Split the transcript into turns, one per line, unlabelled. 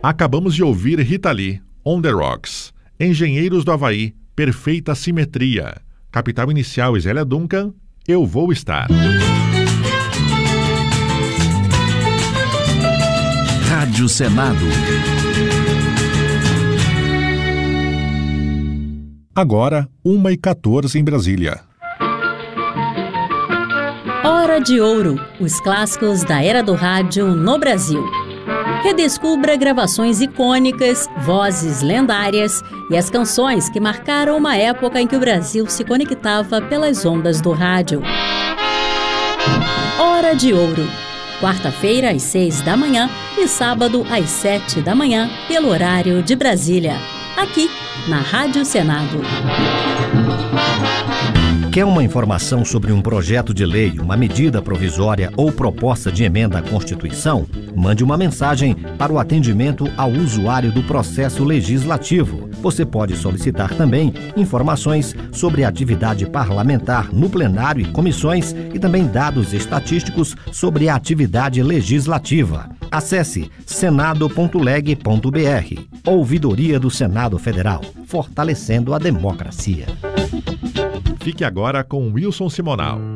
Acabamos de ouvir Rita Lee, On the Rocks. Engenheiros do Havaí, Perfeita Simetria. Capital Inicial, Zélia Duncan, Eu Vou Estar.
Rádio Senado.
Agora, 1h14 em Brasília.
Hora de Ouro, os clássicos da era do rádio no Brasil. Redescubra gravações icônicas, vozes lendárias e as canções que marcaram uma época em que o Brasil se conectava pelas ondas do rádio. Hora de Ouro, quarta-feira às 6 da manhã e sábado às 7 da manhã, pelo horário de Brasília, aqui na Rádio Senado.
Quer uma informação sobre um projeto de lei, uma medida provisória ou proposta de emenda à Constituição? Mande uma mensagem para o atendimento ao usuário do processo legislativo. Você pode solicitar também informações sobre a atividade parlamentar no plenário e comissões e também dados estatísticos sobre a atividade legislativa. Acesse senado.leg.br. Ouvidoria do Senado Federal, fortalecendo a democracia.
Fique agora com Wilson Simonal.